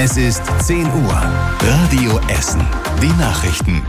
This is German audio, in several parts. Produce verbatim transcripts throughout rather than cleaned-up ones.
Es ist zehn Uhr. Radio Essen. Die Nachrichten.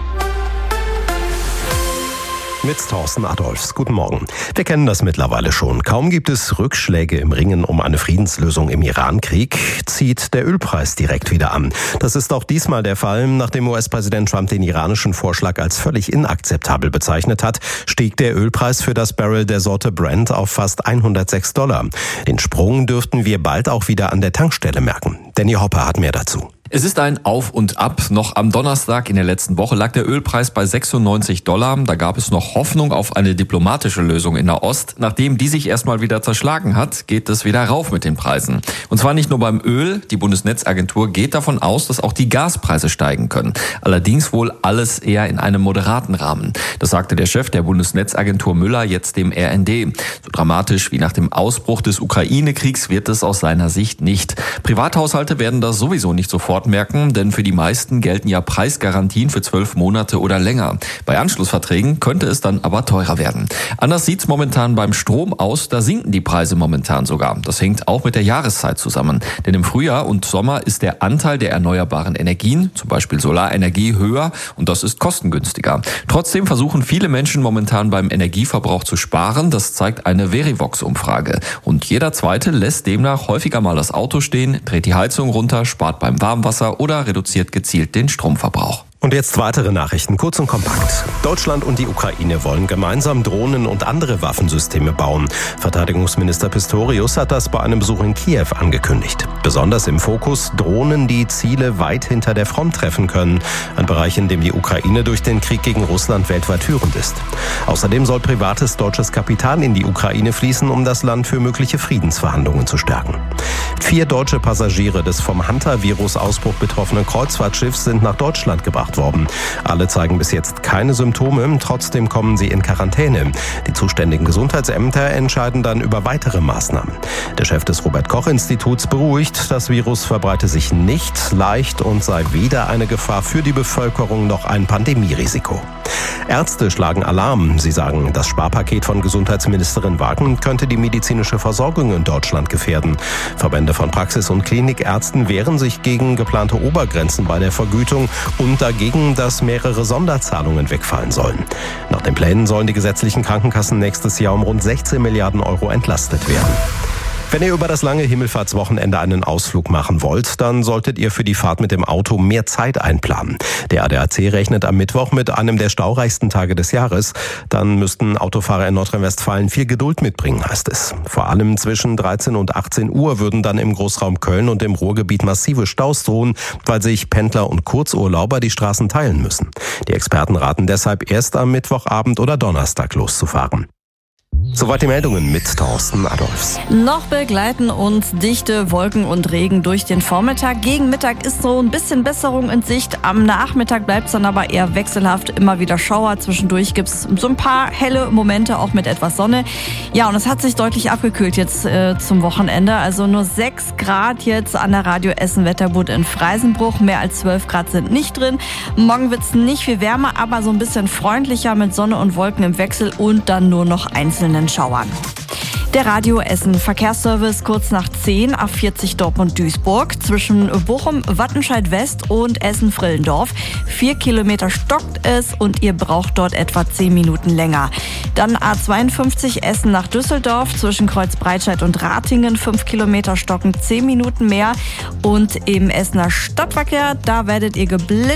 Mit Thorsten Adolfs. Guten Morgen. Wir kennen das mittlerweile schon. Kaum gibt es Rückschläge im Ringen um eine Friedenslösung im Iran-Krieg, zieht der Ölpreis direkt wieder an. Das ist auch diesmal der Fall. Nachdem U S-Präsident Trump den iranischen Vorschlag als völlig inakzeptabel bezeichnet hat, stieg der Ölpreis für das Barrel der Sorte Brent auf fast hundertsechs Dollar. Den Sprung dürften wir bald auch wieder an der Tankstelle merken. Danny Hopper hat mehr dazu. Es ist ein Auf und Ab. Noch am Donnerstag in der letzten Woche lag der Ölpreis bei sechsundneunzig Dollar. Da gab es noch Hoffnung auf eine diplomatische Lösung in Nahost. Nachdem die sich erstmal wieder zerschlagen hat, geht es wieder rauf mit den Preisen. Und zwar nicht nur beim Öl. Die Bundesnetzagentur geht davon aus, dass auch die Gaspreise steigen können. Allerdings wohl alles eher in einem moderaten Rahmen. Das sagte der Chef der Bundesnetzagentur Müller jetzt dem R N D. So dramatisch wie nach dem Ausbruch des Ukraine-Kriegs wird es aus seiner Sicht nicht. Privathaushalte werden das sowieso nicht sofort merken, denn für die meisten gelten ja Preisgarantien für zwölf Monate oder länger. Bei Anschlussverträgen könnte es dann aber teurer werden. Anders sieht's momentan beim Strom aus, da sinken die Preise momentan sogar. Das hängt auch mit der Jahreszeit zusammen. Denn im Frühjahr und Sommer ist der Anteil der erneuerbaren Energien, zum Beispiel Solarenergie, höher und das ist kostengünstiger. Trotzdem versuchen viele Menschen momentan beim Energieverbrauch zu sparen. Das zeigt eine Verivox-Umfrage. Und jeder Zweite lässt demnach häufiger mal das Auto stehen, dreht die Heizung runter, spart beim Warmwasser oder reduziert gezielt den Stromverbrauch. Und jetzt weitere Nachrichten, kurz und kompakt. Deutschland und die Ukraine wollen gemeinsam Drohnen und andere Waffensysteme bauen. Verteidigungsminister Pistorius hat das bei einem Besuch in Kiew angekündigt. Besonders im Fokus Drohnen, die Ziele weit hinter der Front treffen können. Ein Bereich, in dem die Ukraine durch den Krieg gegen Russland weltweit führend ist. Außerdem soll privates deutsches Kapital in die Ukraine fließen, um das Land für mögliche Friedensverhandlungen zu stärken. Vier deutsche Passagiere des vom Hanta-Virus-Ausbruch betroffenen Kreuzfahrtschiffs sind nach Deutschland gebracht worden. Alle zeigen bis jetzt keine Symptome, trotzdem kommen sie in Quarantäne. Die zuständigen Gesundheitsämter entscheiden dann über weitere Maßnahmen. Der Chef des Robert-Koch-Instituts beruhigt, das Virus verbreite sich nicht leicht und sei weder eine Gefahr für die Bevölkerung noch ein Pandemierisiko. Ärzte schlagen Alarm. Sie sagen, das Sparpaket von Gesundheitsministerin Wagen könnte die medizinische Versorgung in Deutschland gefährden. Verbände von Praxis- und Klinikärzten wehren sich gegen geplante Obergrenzen bei der Vergütung und dagegen, dass mehrere Sonderzahlungen wegfallen sollen. Nach den Plänen sollen die gesetzlichen Krankenkassen nächstes Jahr um rund sechzehn Milliarden Euro entlastet werden. Wenn ihr über das lange Himmelfahrtswochenende einen Ausflug machen wollt, dann solltet ihr für die Fahrt mit dem Auto mehr Zeit einplanen. Der A D A C rechnet am Mittwoch mit einem der staureichsten Tage des Jahres. Dann müssten Autofahrer in Nordrhein-Westfalen viel Geduld mitbringen, heißt es. Vor allem zwischen dreizehn und achtzehn Uhr würden dann im Großraum Köln und im Ruhrgebiet massive Staus drohen, weil sich Pendler und Kurzurlauber die Straßen teilen müssen. Die Experten raten deshalb erst am Mittwochabend oder Donnerstag loszufahren. Soweit die Meldungen mit Thorsten Adolfs. Noch begleiten uns dichte Wolken und Regen durch den Vormittag. Gegen Mittag ist so ein bisschen Besserung in Sicht. Am Nachmittag bleibt es dann aber eher wechselhaft. Immer wieder Schauer. Zwischendurch gibt es so ein paar helle Momente, auch mit etwas Sonne. Ja, und es hat sich deutlich abgekühlt jetzt äh, zum Wochenende. Also nur sechs Grad jetzt an der Radio Essen Wetterbud in Freisenbruch. Mehr als zwölf Grad sind nicht drin. Morgen wird es nicht viel wärmer, aber so ein bisschen freundlicher mit Sonne und Wolken im Wechsel und dann nur noch einzelnen Schauern. Der Radio Essen Verkehrsservice kurz nach zehn, A vierzig Dortmund-Duisburg zwischen Bochum, Wattenscheid West und Essen-Frillendorf. Vier Kilometer stockt es und ihr braucht dort etwa zehn Minuten länger. Dann A zweiundfünfzig Essen nach Düsseldorf zwischen Kreuzbreitscheid und Ratingen. Fünf Kilometer stocken, zehn Minuten mehr. Und im Essener Stadtverkehr, da werdet ihr geblitzt